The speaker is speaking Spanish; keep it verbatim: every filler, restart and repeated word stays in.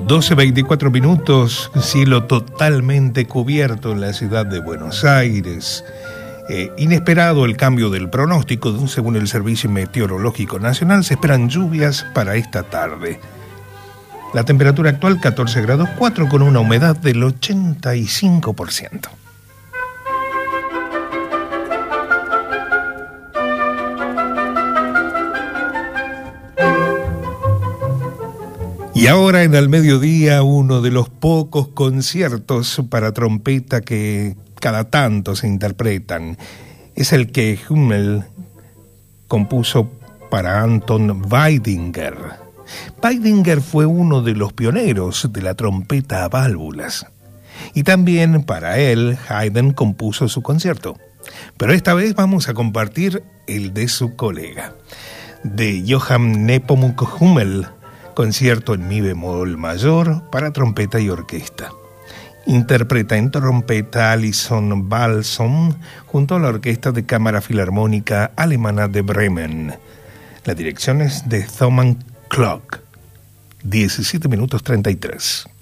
doce veinticuatro minutos, cielo totalmente cubierto en la ciudad de Buenos Aires. Eh, inesperado el cambio del pronóstico, según el Servicio Meteorológico Nacional, se esperan lluvias para esta tarde. La temperatura actual catorce grados cuatro con una humedad del ochenta y cinco por ciento. Y ahora en el mediodía, uno de los pocos conciertos para trompeta que cada tanto se interpretan. Es el que Hummel compuso para Anton Weidinger. Weidinger fue uno de los pioneros de la trompeta a válvulas. Y también para él, Haydn compuso su concierto. Pero esta vez vamos a compartir el de su colega, de Johann Nepomuk Hummel, concierto en mi bemol mayor para trompeta y orquesta. Interpreta en trompeta Alison Balsom junto a la Orquesta de Cámara Filarmónica Alemana de Bremen. La dirección es de Thomas Klock. diecisiete minutos treinta y tres.